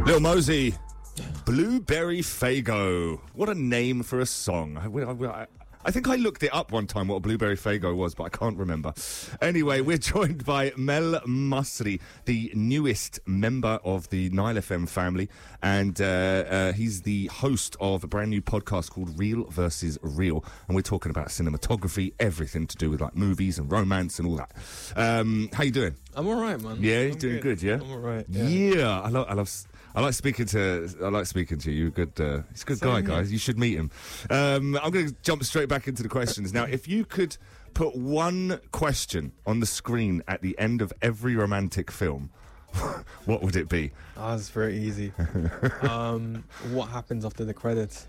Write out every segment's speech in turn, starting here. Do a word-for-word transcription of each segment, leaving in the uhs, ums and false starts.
Lil Mosey, Blueberry Faygo. What a name for a song. I, I, I think I looked it up one time what a Blueberry Faygo was, but I can't remember. Anyway, we're joined by Mel Masri, the newest member of the Nile F M family, and uh, uh, he's the host of a brand new podcast called Real versus Real, and we're talking about cinematography, everything to do with like movies and romance and all that. Um, how you doing? I'm all right, man. Yeah, you're I'm doing good. good, yeah? I'm all right. Yeah, Yeah. I love, I love, I like speaking to, I like speaking to you. You're a good, uh, he's a good Same guy, here. guys. You should meet him. Um, I'm going to jump straight back into the questions now. If you could put one question on the screen at the end of every romantic film, what would it be? Ah, it's very easy. um, what happens after the credits?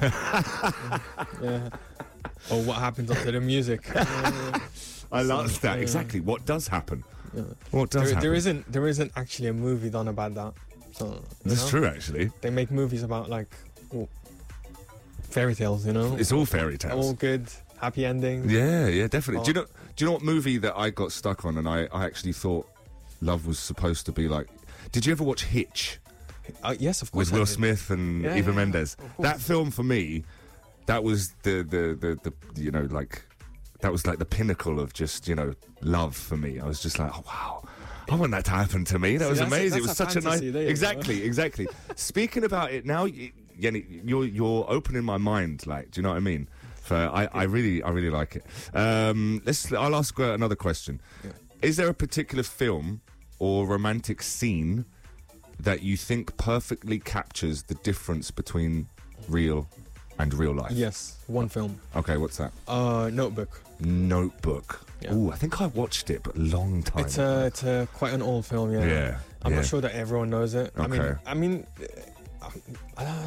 Yeah. Or what happens after the music? Uh, I love So, that. yeah. Exactly. What does happen? yeah. What does There, happen? there isn't there isn't actually a movie done about that. So you That's know? true, actually. They make movies about like oh, fairy tales, you know. It's all fairy tales. all good, happy endings. Yeah, yeah, definitely. Oh. Do you know? Do you know what movie that I got stuck on, and I, I actually thought love was supposed to be like? Did you ever watch Hitch Uh, yes, of course. with I Will did. Smith and Yeah, Eva yeah, Mendes? of course. That film for me, that was the, the the the you know like that was like the pinnacle of just you know love for me. I was just like, oh, wow. I want that to happen to me. That See, was that's a- amazing. It was that's a such a nice. fantasy, there you go. Exactly, exactly. Speaking about it now, y- Yenny, you're you're opening my mind. Like, do you know what I mean? So I, I really I really like it. Um, let's. I'll ask uh, another question. Yeah. Is there a particular film or romantic scene that you think perfectly captures the difference between real and real life? Yes, one film. Okay, what's that? Uh, Notebook. Notebook. Yeah. Ooh, I think I watched it, but a long time. It's ago. a it's a quite an old film. Yeah. Yeah, I'm yeah. not sure that everyone knows it. I mean, Okay. I mean, uh, uh,